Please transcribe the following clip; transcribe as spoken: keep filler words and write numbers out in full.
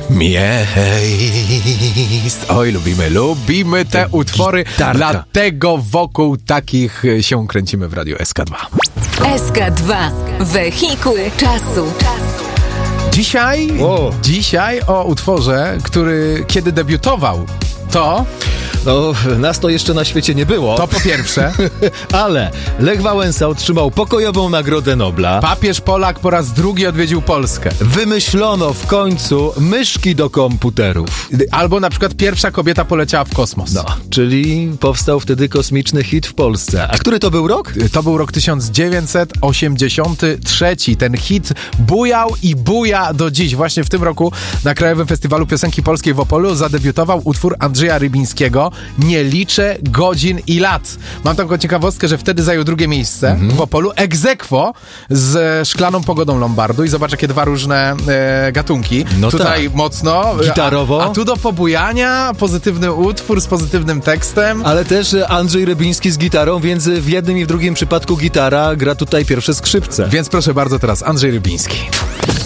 Miejsc. Oj, lubimy, lubimy te utwory, Gitarka. dlatego wokół takich się kręcimy w Radiu S K dwa. S K dwa. Wehikuł czasu. Dzisiaj, O. dzisiaj o utworze, który kiedy debiutował, to, No, nas to jeszcze na świecie nie było, to po pierwsze, ale Lech Wałęsa otrzymał pokojową Nagrodę Nobla. papież Polak po raz drugi odwiedził Polskę. Wymyślono w końcu myszki do komputerów. Albo na przykład pierwsza kobieta poleciała w kosmos. No, czyli powstał wtedy kosmiczny hit w Polsce. A który to był rok? To był rok tysiąc dziewięćset osiemdziesiąty trzeci. Ten hit bujał i buja do dziś. Właśnie w tym roku na Krajowym Festiwalu Piosenki Polskiej w Opolu zadebiutował utwór Andrzeja Rybińskiego Nie liczę godzin i lat. Mam taką ciekawostkę, że wtedy zajął drugie miejsce Mhm. w Opolu, ex aequo z Szklaną Pogodą Lombardu i zobacz, jakie dwa różne e, gatunki. No Tutaj tak. mocno. Gitarowo. A, a tu do pobujania, pozytywny utwór z pozytywnym tekstem. Ale też Andrzej Rybiński z gitarą, więc w jednym i w drugim przypadku gitara gra tutaj pierwsze skrzypce. Więc proszę bardzo, teraz Andrzej Rybiński.